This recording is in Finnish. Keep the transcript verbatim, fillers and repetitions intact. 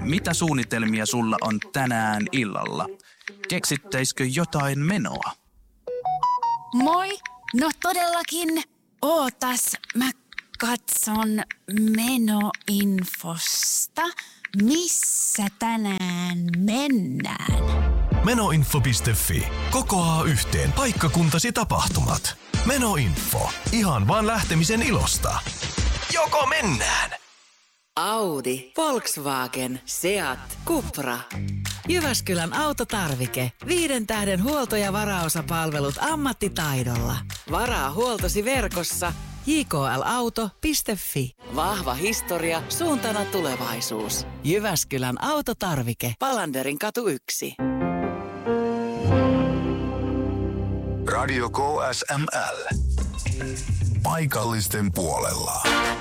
Mitä suunnitelmia sulla on tänään illalla? Keksittäisikö jotain menoa? Moi! No todellakin. Ootas, mä katson menoinfosta. Missä tänään mennään? Menoinfo piste fi kokoaa yhteen paikkakuntasi tapahtumat. Menoinfo. Ihan vaan lähtemisen ilosta. Joko mennään? Audi, Volkswagen, Seat, Cupra. Jyväskylän autotarvike. Viiden tähden huolto- ja varaosapalvelut ammattitaidolla. Varaa huoltosi verkossa j k l auto piste fi. Vahva historia, suuntana tulevaisuus. Jyväskylän autotarvike. Palanderin katu yksi. Radio K S M L. Paikallisten puolella.